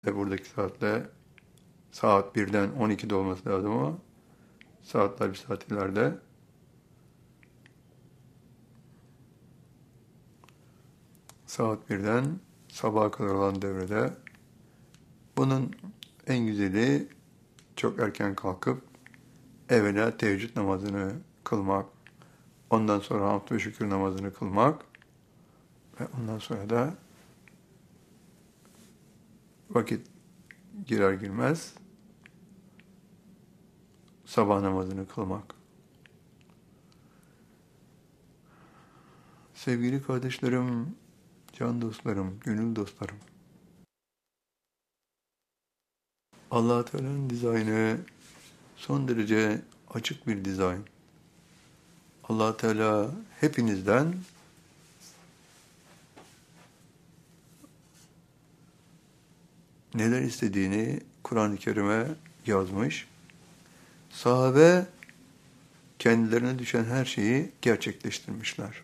Ve buradaki saatle saat 1'den 12'de olması lazım ama saatler bir saat ileride. Saat 1'den sabaha kadar olan devrede. Bunun en güzeli çok erken kalkıp evvela teheccüd namazını kılmak, ondan sonra hamd ve şükür namazını kılmak ve ondan sonra da vakit girer girmez sabah namazını kılmak. Sevgili kardeşlerim, can dostlarım, gönül dostlarım. Allah Teala'nın dizaynı son derece açık bir dizayn. Allah Teala hepinizden neler istediğini Kur'an-ı Kerim'e yazmış. Sahabe kendilerine düşen her şeyi gerçekleştirmişler.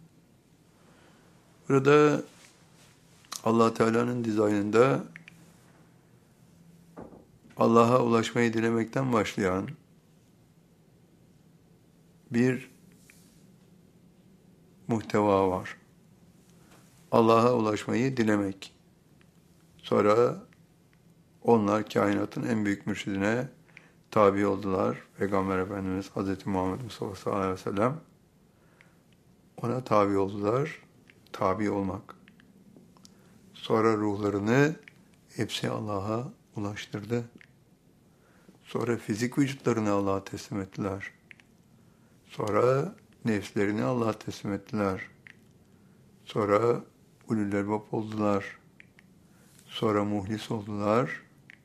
Burada Allah Teala'nın dizaynında Allah'a ulaşmayı dilemekten başlayan bir muhteva var. Allah'a ulaşmayı dilemek. Sonra onlar kainatın en büyük mürşidine tabi oldular. Peygamber Efendimiz Hz. Muhammed Mustafa sallallahu aleyhi ve sellem ona tabi oldular. Tabi olmak. Sonra ruhlarını hepsi Allah'a ulaştırdı. Sonra fizik vücutlarını Allah'a teslim ettiler. Sonra nefslerini Allah'a teslim ettiler. Sonra ulul elbab oldular. Sonra muhlis oldular.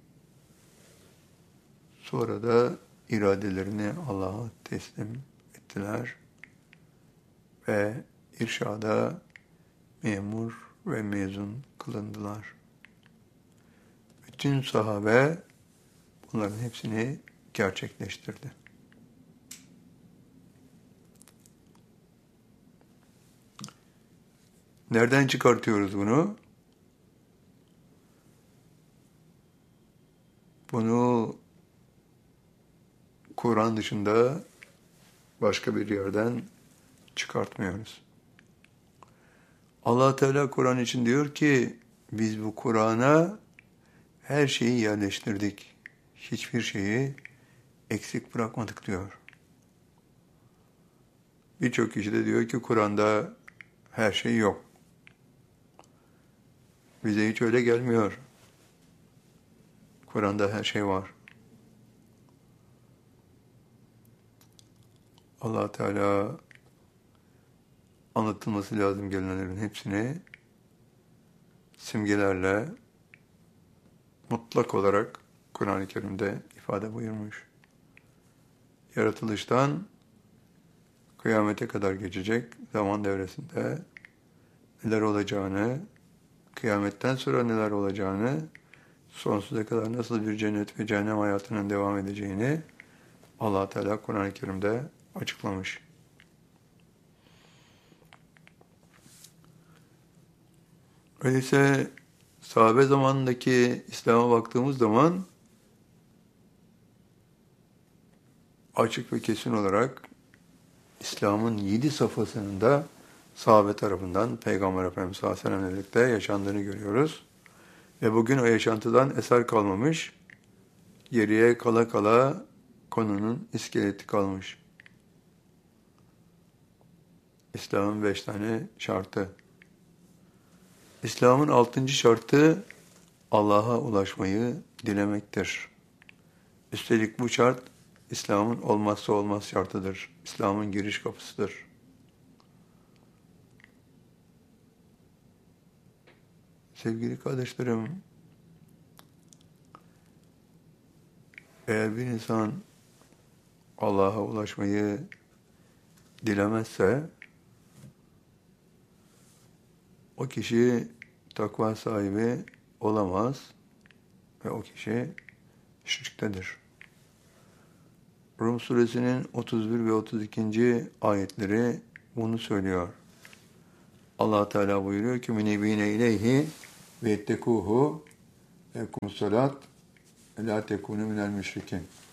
Sonra da iradelerini Allah'a teslim ettiler. Ve irşada memur ve mezun kılındılar. Bütün sahabe bunların hepsini gerçekleştirdi. Nereden çıkartıyoruz bunu? Bunu Kur'an dışında başka bir yerden çıkartmıyoruz. Allah Teala Kur'an için diyor ki biz bu Kur'an'a her şeyi yerleştirdik. Hiçbir şeyi eksik bırakmadık diyor. Birçok kişi de diyor ki Kur'an'da her şey yok. Bize hiç öyle gelmiyor. Kur'an'da her şey var. Allah Teala anlatılması lazım gelenlerin hepsini simgelerle mutlak olarak Kur'an-ı Kerim'de ifade buyurmuş. Yaratılıştan kıyamete kadar geçecek zaman devresinde neler olacağını, kıyametten sonra neler olacağını, sonsuza kadar nasıl bir cennet ve cehennem hayatının devam edeceğini Allah Teala Kur'an-ı Kerim'de açıklamış. Öyleyse sahabe zamanındaki İslam'a baktığımız zaman açık ve kesin olarak İslam'ın 7 safhasının da sahabe tarafından Peygamber Efendimiz sallallahu aleyhi ve sellem'le birlikte yaşandığını görüyoruz. Ve bugün o yaşantıdan eser kalmamış, geriye kala kala konunun iskeleti kalmış. İslam'ın 5 tane şartı. İslam'ın 6. şartı Allah'a ulaşmayı dilemektir. Üstelik bu şart İslam'ın olmazsa olmaz şartıdır. İslam'ın giriş kapısıdır. Sevgili kardeşlerim, eğer bir insan Allah'a ulaşmayı dilemezse, o kişi takva sahibi olamaz ve o kişi şirktedir. Rum suresinin 31 ve 32. ayetleri bunu söylüyor. Allah Teala buyuruyor ki: "Münibine ileyhi ve ettekuhu Ekumus salat la tekunu minel müşrikin.